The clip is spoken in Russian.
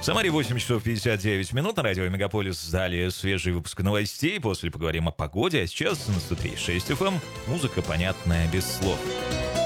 Самаре 8 часов 59 минут. На радио Мегаполис. Далее свежий выпуск новостей. После поговорим о погоде. А сейчас на 103.6 FM. Музыка, понятная без слов.